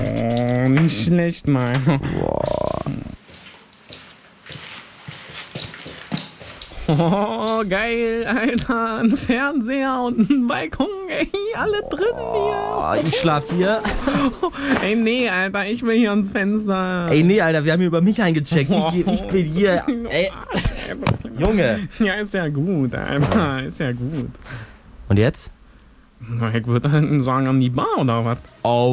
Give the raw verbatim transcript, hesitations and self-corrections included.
Oh, nicht schlecht, Mann. Boah. Oh, geil, Alter. Ein Fernseher und ein Balkon, ey. Alle drin Oh, ich schlaf hier. hier. Ey, nee, Alter, ich will hier ans Fenster. Ey, nee, Alter, wir haben hier über mich eingecheckt. Ich, ich bin hier. Ey, Junge. Ja, ist ja gut, Alter. Ist ja gut. Und jetzt? Na, ich würde halt sagen, an die Bar oder was? Oh.